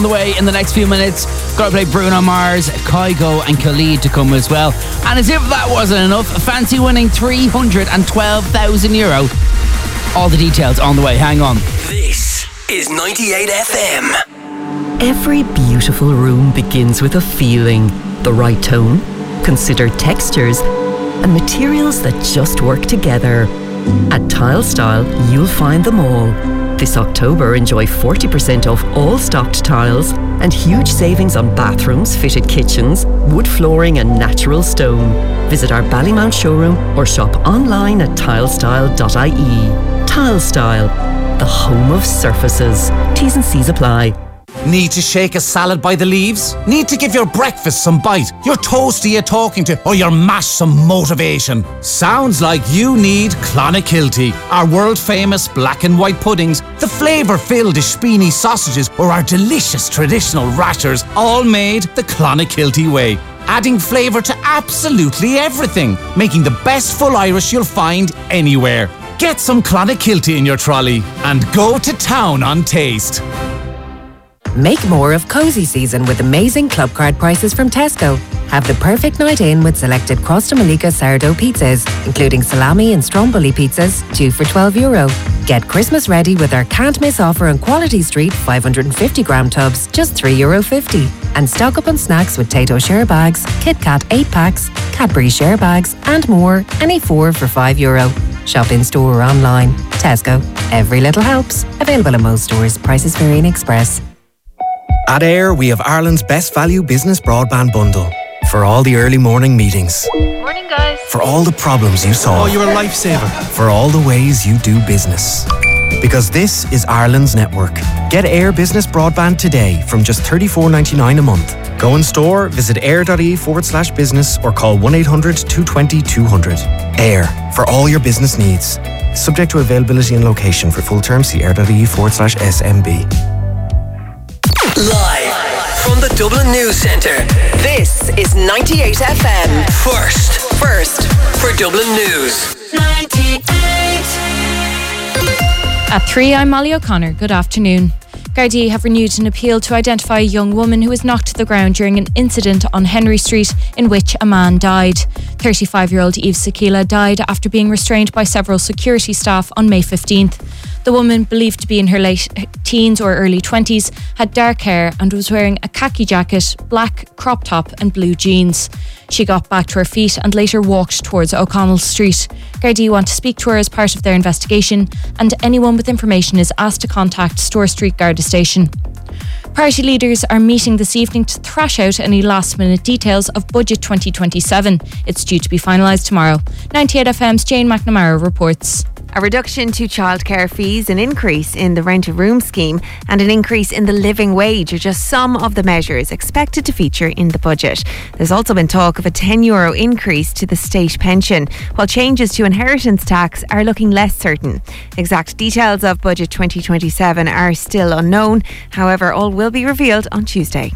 On the way in the next few minutes, got to play Bruno Mars, Kygo and Khalid to come as well. And as if that wasn't enough, fancy winning €312,000. All the details on the way. Hang on. This is 98 FM. Every beautiful room begins with a feeling. The right tone, considered textures, and materials that just work together. At Tile Style, you'll find them all. This October, enjoy 40% off all stocked tiles and huge savings on bathrooms, fitted kitchens, wood flooring and natural stone. Visit our Ballymount showroom or shop online at tilestyle.ie. Tile Style, the home of surfaces. T's and C's apply. Need to shake a salad by the leaves? Need to give your breakfast some bite? Your toast you're talking to? Or your mash some motivation? Sounds like you need Clonakilty. Our world famous black and white puddings, the flavour-filled Ishpini sausages, or our delicious traditional rashers, all made the Clonakilty way. Adding flavour to absolutely everything. Making the best full Irish you'll find anywhere. Get some Clonakilty in your trolley and go to town on taste. Make more of cosy season with amazing club card prices from Tesco. Have the perfect night in with selected Crosta Malika sourdough pizzas, including salami and stromboli pizzas, 2 for €12. Get Christmas ready with our can't miss offer on Quality Street 550-gram tubs, just €3.50. And stock up on snacks with Tayto share bags, Kit Kat 8 packs, Cadbury share bags, and more, any 4 for €5. Shop in store or online. Tesco. Every little helps. Available in most stores. Prices vary in Express. At Air, we have Ireland's best value business broadband bundle. For all the early morning meetings. Morning, guys. For all the problems you solve. Oh, you're a lifesaver. For all the ways you do business. Because this is Ireland's network. Get Air Business Broadband today from just $34.99 a month. Go in store, visit air.ie/business or call 1-800-220-200. Air, for all your business needs. Subject to availability and location. For full terms, see air.ie/SMB. Live from the Dublin News Centre. This is 98 FM. First for Dublin News. 98. At 3, I'm Molly O'Connor. Good afternoon. Gardaí have renewed an appeal to identify a young woman who was knocked to the ground during an incident on Henry Street in which a man died. 35-year-old Eve Sakila died after being restrained by several security staff on May 15th. The woman, believed to be in her late teens or early 20s, had dark hair and was wearing a khaki jacket, black crop top and blue jeans. She got back to her feet and later walked towards O'Connell Street. Gardaí want to speak to her as part of their investigation, and anyone with information is asked to contact Store Street Garda Station. Party leaders are meeting this evening to thrash out any last-minute details of Budget 2027. It's due to be finalised tomorrow. 98 FM's Jane McNamara reports. A reduction to childcare fees, an increase in the rent-a-room scheme and an increase in the living wage are just some of the measures expected to feature in the budget. There's also been talk of a €10 increase to the state pension, while changes to inheritance tax are looking less certain. Exact details of Budget 2027 are still unknown. However, all will be revealed on Tuesday.